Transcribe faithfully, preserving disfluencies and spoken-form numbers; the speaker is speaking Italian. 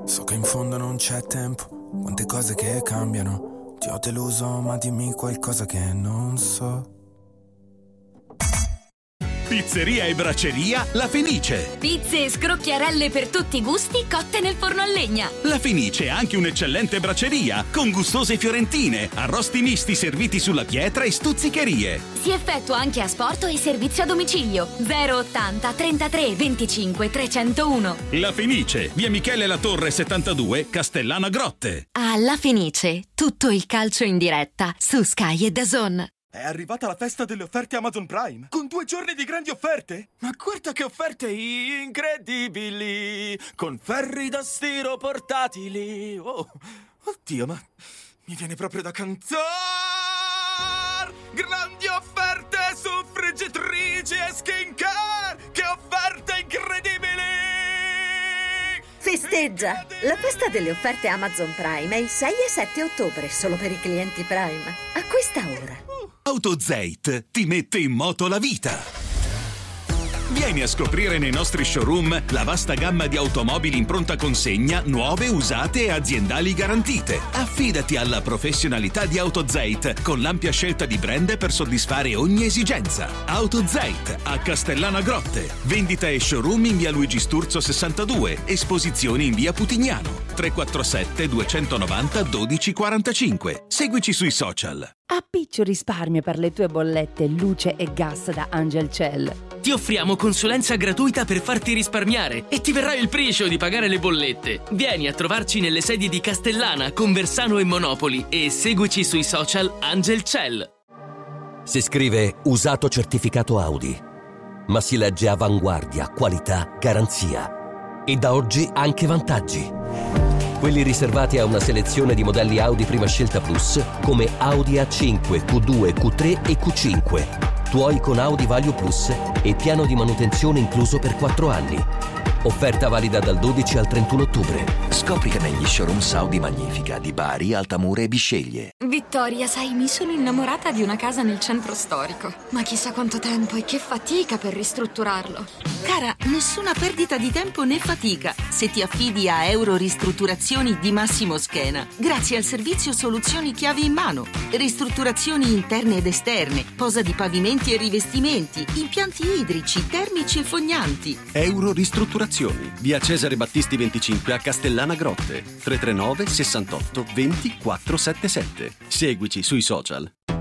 So che in fondo non c'è tempo, quante cose che cambiano. Ti ho deluso, ma dimmi qualcosa che non so. Pizzeria e bracceria La Fenice. Pizze e scrocchiarelle per tutti i gusti cotte nel forno a legna. La Fenice è anche un'eccellente bracceria con gustose fiorentine, arrosti misti serviti sulla pietra e stuzzicherie. Si effettua anche asporto e servizio a domicilio. zero ottanta trentatré venticinque trecentouno. La Fenice, via Michele La Torre settantadue, Castellana Grotte. A La Fenice, tutto il calcio in diretta su Sky e D A Z N. È arrivata la festa delle offerte Amazon Prime, con due giorni di grandi offerte. Ma guarda che offerte incredibili, con ferri da stiro portatili. Oh, oddio, ma mi viene proprio da cantare. Grandi offerte su friggitrici e skincare, che offerte incredibili! Festeggia! La festa delle offerte Amazon Prime è il sei e sette ottobre, solo per i clienti Prime. Acquista ora. AutoZeit ti mette in moto la vita. Vieni a scoprire nei nostri showroom la vasta gamma di automobili in pronta consegna, nuove, usate e aziendali garantite. Affidati alla professionalità di AutoZeit con l'ampia scelta di brand per soddisfare ogni esigenza. AutoZeit a Castellana Grotte. Vendita e showroom in via Luigi Sturzo sessantadue. Esposizioni in via Putignano. tre quattro sette due nove zero uno due quattro cinque. Seguici sui social. Appiccio risparmio per le tue bollette luce e gas da Angel Cell. Ti offriamo consulenza gratuita per farti risparmiare e ti verrà il priscio di pagare le bollette. Vieni a trovarci nelle sedie di Castellana, Conversano e Monopoli e seguici sui social Angel Cell. Si scrive usato certificato Audi, ma si legge avanguardia, qualità, garanzia. E da oggi anche vantaggi. Quelli riservati a una selezione di modelli Audi prima scelta Plus, come Audi A cinque, Q due, Q tre e Q cinque. Tuoi con Audi Value Plus e piano di manutenzione incluso per quattro anni. Offerta valida dal dodici al trentuno ottobre. Scopri negli showrooms Audi Magnifica di Bari, Altamura e Bisceglie. Vittoria, sai, mi sono innamorata di una casa nel centro storico. Ma chissà quanto tempo e che fatica per ristrutturarlo. Cara, nessuna perdita di tempo né fatica se ti affidi a Euro Ristrutturazioni di Massimo Schena. Grazie al servizio Soluzioni Chiavi in Mano. Ristrutturazioni interne ed esterne, posa di pavimenti e rivestimenti, impianti idrici, termici e fognanti. Euro Ristrutturazioni, via Cesare Battisti venticinque a Castellana Grotte. tre tre nove sessantotto venti quattrocentosettantasette. Seguici sui social.